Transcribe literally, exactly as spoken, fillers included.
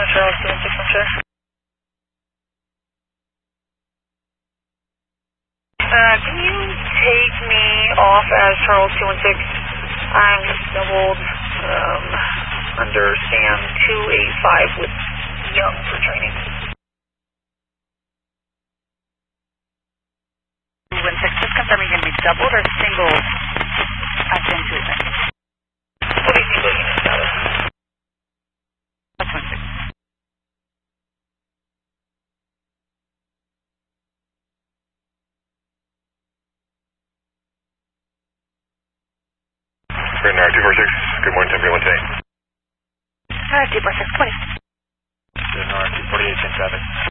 Charles two one six one check. Uh, can you take me off as Charles two one six? I'm doubled um, under Sam two eight five with Young for training. two one six, just confirming you're going to be doubled or single at Sam two eight five? What is he looking at status? That's one six. Bernard two four six, good morning, ten forty-one ten. Uh, two four six, twenty. Bernard two forty-eight ten traffic.